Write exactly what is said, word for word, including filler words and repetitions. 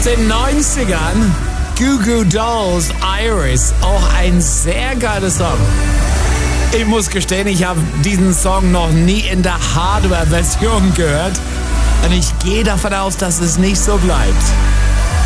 den neunzigern. Goo Goo Dolls, Iris. Auch ein sehr geiler Song. Ich muss gestehen, ich habe diesen Song noch nie in der Hardware-Version gehört. Und ich gehe davon aus, dass es nicht so bleibt.